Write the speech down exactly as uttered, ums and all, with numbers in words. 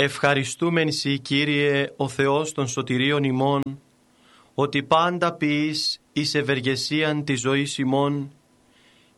Ευχαριστούμεν Σοι, Κύριε, ο Θεός των σωτηρίων ημών, ότι πάντα ποιείς εις ευεργεσίαν της ζωής ημών